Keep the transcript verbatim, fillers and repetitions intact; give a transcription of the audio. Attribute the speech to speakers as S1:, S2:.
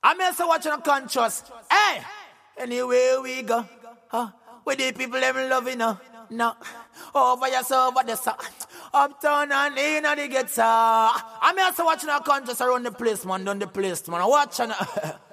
S1: I'm also watching a conscious. Hey, anywhere we go, huh? With the people them loving, no, no. Over your over the side. Uptown and in and the guitar. I'm also watching a conscious around the place, man, down the place, man. Watching.